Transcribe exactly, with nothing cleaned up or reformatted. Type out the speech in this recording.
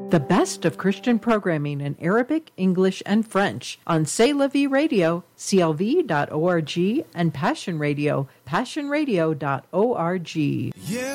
The best of Christian programming in Arabic, English, and French on C'est La Vie Radio, C L V dot org, and Passion Radio, passion radio dot org. Yeah.